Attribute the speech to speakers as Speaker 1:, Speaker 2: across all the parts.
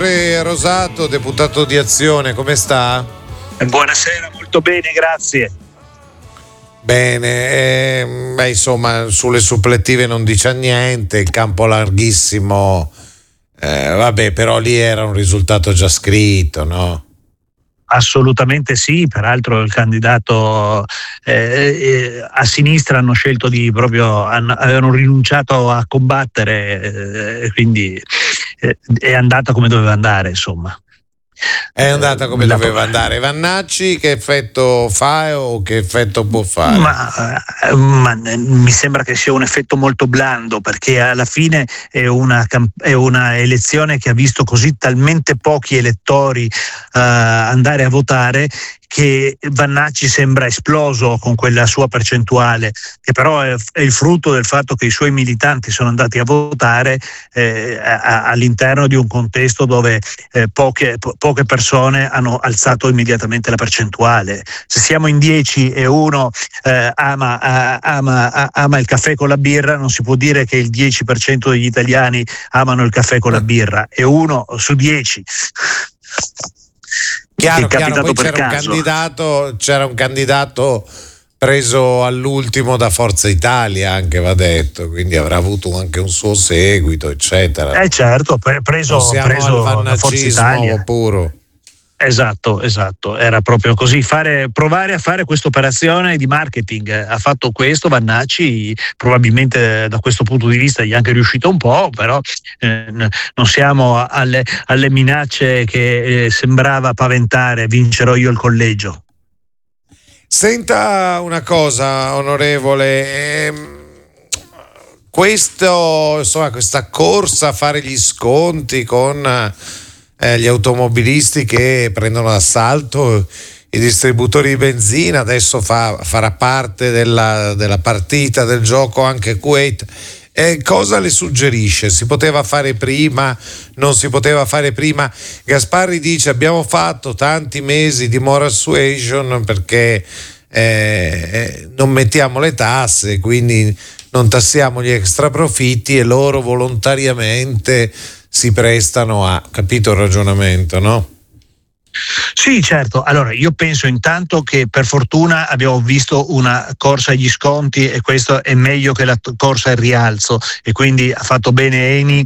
Speaker 1: Rosato, deputato di Azione, come sta?
Speaker 2: Buonasera, molto bene, grazie.
Speaker 1: Bene, insomma, sulle supplettive non dice niente, il campo larghissimo, vabbè, però lì era un risultato già scritto, no?
Speaker 2: Assolutamente sì, peraltro il candidato a sinistra hanno scelto avevano rinunciato a combattere, quindi è andata come doveva andare, insomma.
Speaker 1: È andata come doveva andare. Vannacci che effetto fa o che effetto può fare?
Speaker 2: Ma mi sembra che sia un effetto molto blando, perché alla fine è una elezione che ha visto così talmente pochi elettori andare a votare, che Vannacci sembra esploso con quella sua percentuale, che però è il frutto del fatto che i suoi militanti sono andati a votare all'interno di un contesto dove poche persone hanno alzato immediatamente la percentuale. Se siamo in 10 e uno ama il caffè con la birra, non si può dire che il 10% degli italiani amano il caffè con la birra, è 1 su 10.
Speaker 1: Chiaro, poi c'era un candidato preso all'ultimo da Forza Italia, anche va detto, quindi avrà avuto anche un suo seguito, eccetera.
Speaker 2: Certo, preso da Forza Italia
Speaker 1: puro.
Speaker 2: Esatto, era proprio così, provare a fare questa operazione di marketing. Ha fatto questo Vannacci, probabilmente da questo punto di vista gli è anche riuscito un po', però non siamo alle minacce che sembrava paventare: vincerò io il collegio.
Speaker 1: Senta una cosa, onorevole, questa corsa a fare gli sconti con gli automobilisti che prendono d'assalto i distributori di benzina, adesso farà parte della partita, del gioco anche Kuwait. Cosa le suggerisce? Si poteva fare prima? Non si poteva fare prima? Gasparri dice: abbiamo fatto tanti mesi di moral suasion perché non mettiamo le tasse, quindi non tassiamo gli extra profitti, e loro volontariamente si prestano a, capito il ragionamento, no?
Speaker 2: Sì, certo. Allora, io penso intanto che per fortuna abbiamo visto una corsa agli sconti, e questo è meglio che la corsa al rialzo, e quindi ha fatto bene Eni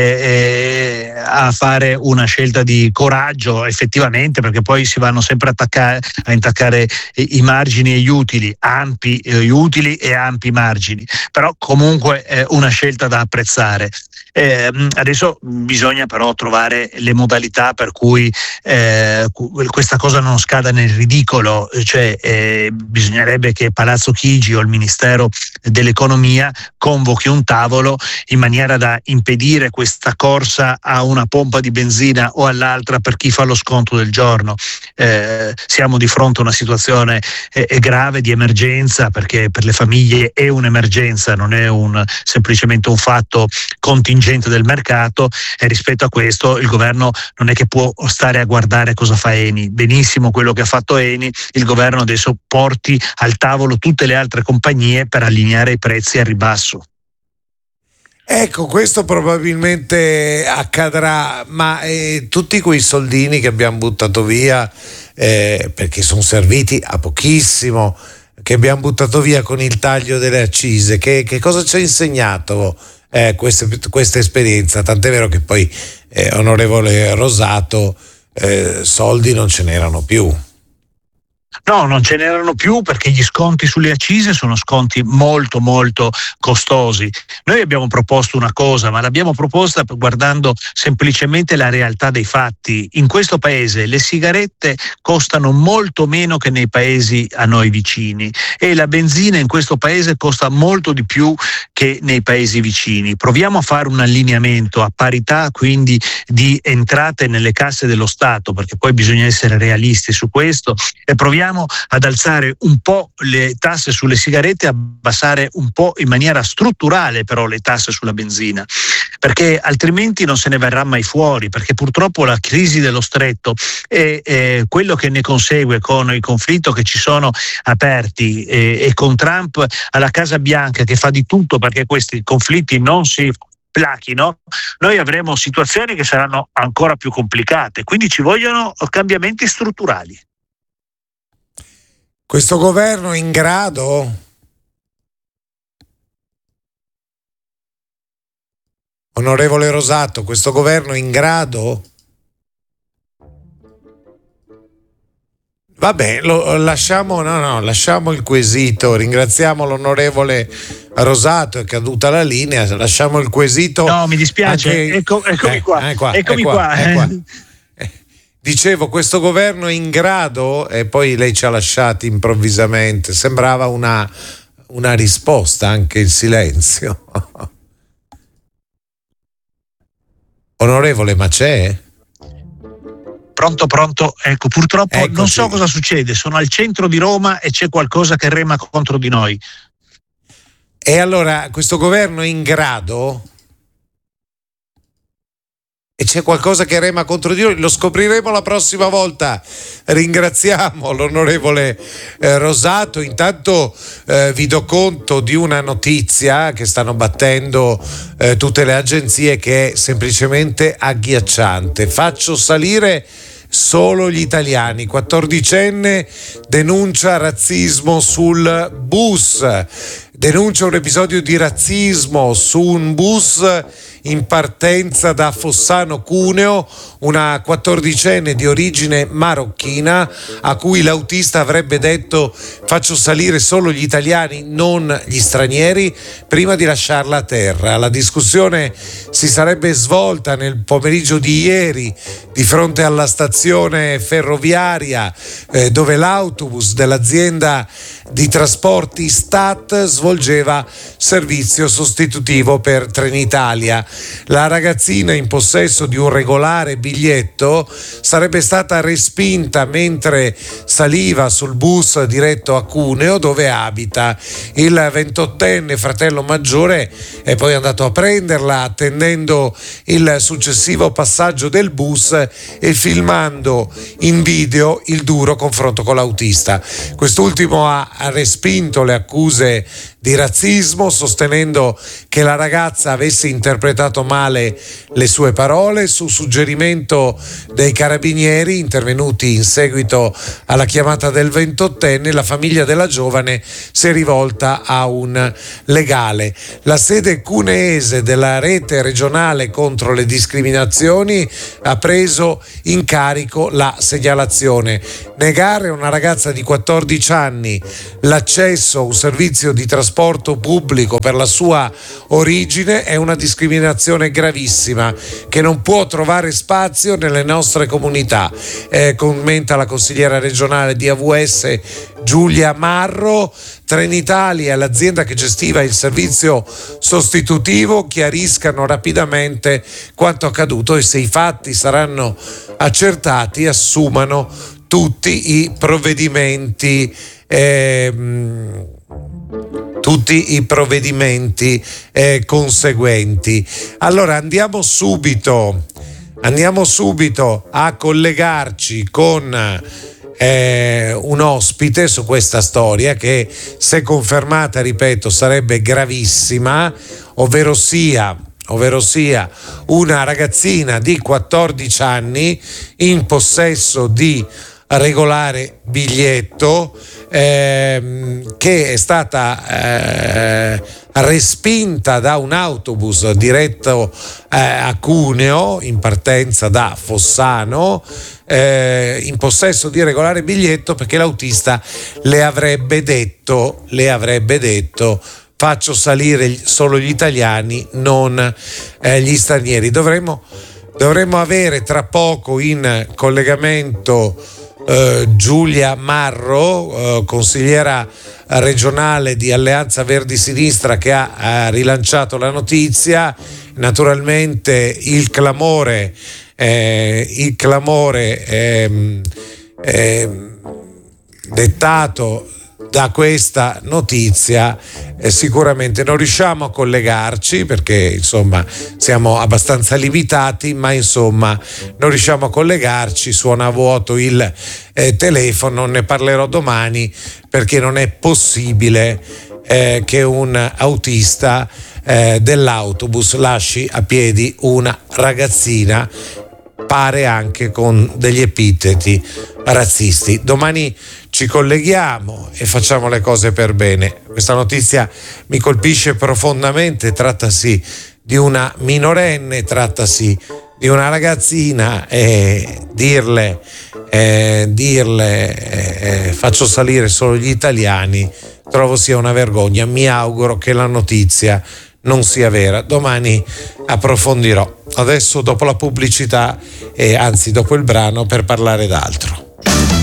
Speaker 2: a fare una scelta di coraggio, effettivamente, perché poi si vanno sempre a intaccare i margini e gli utili, gli utili e ampi margini, però comunque è una scelta da apprezzare. Adesso bisogna però trovare le modalità per cui questa cosa non scada nel ridicolo, cioè bisognerebbe che Palazzo Chigi o il Ministero dell'Economia convochi un tavolo in maniera da impedire questa corsa a una pompa di benzina o all'altra per chi fa lo sconto del giorno. Siamo di fronte a una situazione grave di emergenza, perché per le famiglie è un'emergenza, non è semplicemente un fatto contingente del mercato, e rispetto a questo il governo non è che può stare a guardare cosa fa Eni. Benissimo quello che ha fatto Eni, il governo adesso porti al tavolo tutte le altre compagnie per allineare i prezzi al ribasso.
Speaker 1: Ecco, questo probabilmente accadrà, ma tutti quei soldini che abbiamo buttato via, perché sono serviti a pochissimo, che abbiamo buttato via con il taglio delle accise, che cosa ci ha insegnato questa esperienza? Tant'è vero che poi, onorevole Rosato, soldi non ce n'erano più.
Speaker 2: No, non ce n'erano più, perché gli sconti sulle accise sono sconti molto molto costosi. Noi abbiamo proposto una cosa, ma l'abbiamo proposta guardando semplicemente la realtà dei fatti. In questo paese le sigarette costano molto meno che nei paesi a noi vicini, e la benzina in questo paese costa molto di più che nei paesi vicini. Proviamo a fare un allineamento a parità, quindi, di entrate nelle casse dello Stato, perché poi bisogna essere realisti su questo, e proviamo ad alzare un po' le tasse sulle sigarette, abbassare un po' in maniera strutturale però le tasse sulla benzina, perché altrimenti non se ne verrà mai fuori, perché purtroppo la crisi dello stretto e quello che ne consegue con il conflitto che ci sono aperti e con Trump alla Casa Bianca che fa di tutto perché questi conflitti non si plachino, noi avremo situazioni che saranno ancora più complicate, quindi ci vogliono cambiamenti strutturali.
Speaker 1: Questo governo è in grado? Onorevole Rosato, questo governo è in grado? Vabbè, lasciamo il quesito, ringraziamo l'onorevole Rosato, è caduta la linea, lasciamo il quesito.
Speaker 2: No, mi dispiace, eccomi qua.
Speaker 1: Dicevo, questo governo è in grado, e poi lei ci ha lasciati improvvisamente, sembrava una risposta, anche il silenzio. Onorevole, ma c'è?
Speaker 2: Pronto, ecco, purtroppo
Speaker 1: Eccoci.
Speaker 2: Non so cosa succede, sono al centro di Roma e c'è qualcosa che rema contro di noi.
Speaker 1: E allora, questo governo è in grado? E c'è qualcosa che rema contro di noi? Lo scopriremo la prossima volta. Ringraziamo l'onorevole Rosato. Intanto vi do conto di una notizia che stanno battendo tutte le agenzie, che è semplicemente agghiacciante. Faccio salire solo gli italiani. 14enne denuncia razzismo sul bus. Denuncia un episodio di razzismo su un bus in partenza da Fossano Cuneo, una 14enne di origine marocchina a cui l'autista avrebbe detto faccio salire solo gli italiani, non gli stranieri, prima di lasciarla a terra. La discussione si sarebbe svolta nel pomeriggio di ieri di fronte alla stazione ferroviaria dove l'autobus dell'azienda di trasporti Stat svolgeva servizio sostitutivo per Trenitalia. La ragazzina, in possesso di un regolare biglietto, sarebbe stata respinta mentre saliva sul bus diretto a Cuneo, dove abita. Il 28enne fratello maggiore è poi andato a prenderla, attendendo il successivo passaggio del bus e filmando in video il duro confronto con l'autista. Quest'ultimo ha respinto le accuse di razzismo, sostenendo che la ragazza avesse interpretato male le sue parole. Su suggerimento dei carabinieri intervenuti in seguito alla chiamata del 28enne, la famiglia della giovane si è rivolta a un legale. La sede cuneese della rete regionale contro le discriminazioni ha preso in carico la segnalazione. Negare a una ragazza di 14 anni l'accesso a un servizio di trasporto pubblico per la sua origine è una discriminazione gravissima che non può trovare spazio nelle nostre comunità, commenta la consigliera regionale di AVS Giulia Marro. Trenitalia e l'azienda che gestiva il servizio sostitutivo chiariscano rapidamente quanto accaduto e, se i fatti saranno accertati, assumano tutti i provvedimenti conseguenti. Allora andiamo subito a collegarci con un ospite su questa storia che, se confermata, ripeto, sarebbe gravissima, ovvero sia una ragazzina di 14 anni in possesso di regolare biglietto, che è stata respinta da un autobus diretto a Cuneo in partenza da Fossano, in possesso di regolare biglietto, perché l'autista le avrebbe detto faccio salire solo gli italiani, non gli stranieri. Dovremmo avere tra poco in collegamento Giulia Marro, consigliera regionale di Alleanza Verdi Sinistra, che ha rilanciato la notizia. Naturalmente il clamore dettato da questa notizia, sicuramente non riusciamo a collegarci perché insomma siamo abbastanza limitati, ma insomma non riusciamo a collegarci, suona a vuoto il telefono, ne parlerò domani perché non è possibile che un autista dell'autobus lasci a piedi una ragazzina, pare anche con degli epiteti razzisti. Domani ci colleghiamo e facciamo le cose per bene. Questa notizia mi colpisce profondamente, trattasi di una minorenne, trattasi di una ragazzina, e dirle faccio salire solo gli italiani trovo sia una vergogna. Mi auguro che la notizia non sia vera. Domani approfondirò. Adesso, dopo la pubblicità, anzi dopo il brano, per parlare d'altro.